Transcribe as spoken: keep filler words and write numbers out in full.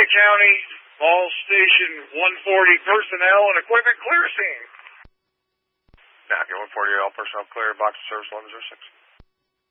County, Falls Station one forty personnel and equipment clear scene. Now, get one forty all personnel clear, box of service eleven oh six.